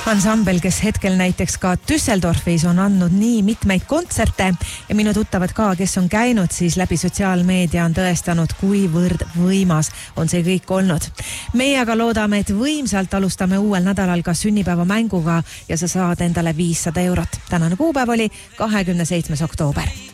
Ansambel, kes hetkel näiteks ka Düsseldorfis on andnud nii mitmeid kontserte ja minu tuttavad ka, kes on käinud, siis läbi sotsiaalmeedia on tõestanud, kuivõrd võimas on see kõik olnud. Meie aga loodame, et võimsalt alustame uuel nädalal ka sünnipäeva mänguga ja sa saad endale 500 €. Tänane kuupäev oli 27. oktoober.